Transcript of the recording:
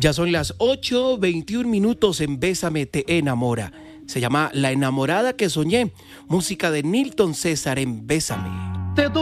Ya son las 8:21 en Bésame te enamora. Se llama La enamorada que soñé, música de Nilton César en Bésame.